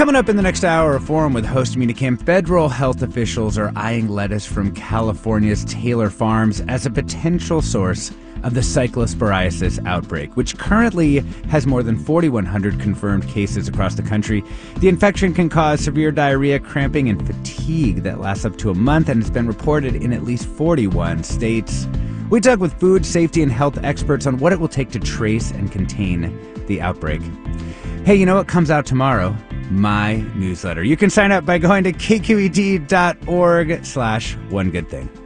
Coming up in the next hour, a forum with host Mina Kim. Federal health officials are eyeing lettuce from California's Taylor Farms as a potential source of the cyclosporiasis outbreak, which currently has more than 4,100 confirmed cases across the country. The infection can cause severe diarrhea, cramping, and fatigue that lasts up to a month, and it's been reported in at least 41 states. We talk with food safety and health experts on what it will take to trace and contain the outbreak. Hey, you know what comes out tomorrow? My newsletter. You can sign up by going to kqed.org/onegoodthing.